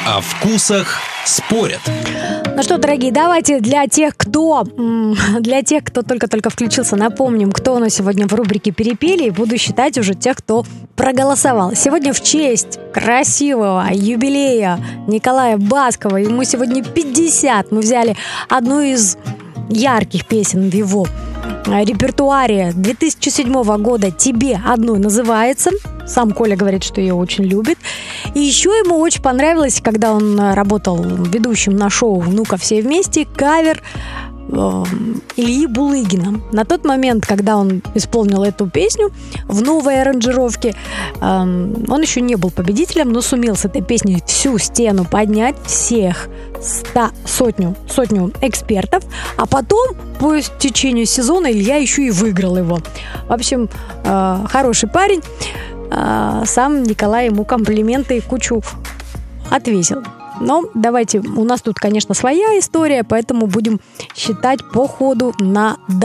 О вкусах спорят. Ну что, дорогие, давайте для тех, кто только-только включился, напомним, кто у нас сегодня в рубрике «Перепели», и буду считать уже тех, кто проголосовал. Сегодня в честь красивого юбилея Николая Баскова, ему сегодня 50, мы взяли одну из ярких песен в его репертуаре 2007 года «Тебе одной» называется. Сам Коля говорит, что ее очень любит. И еще ему очень понравилось, когда он работал ведущим на шоу «Ну-ка, все вместе», кавер Ильи Булыгина. На тот момент, когда он исполнил эту песню в новой аранжировке, он еще не был победителем, но сумел с этой песней всю стену поднять, всех сотню экспертов, а потом по течению сезона Илья еще и выиграл его. В общем, хороший парень. Сам Николай ему комплименты и кучу отвесил. Но давайте, у нас тут, конечно, своя история, поэтому будем считать по ходу на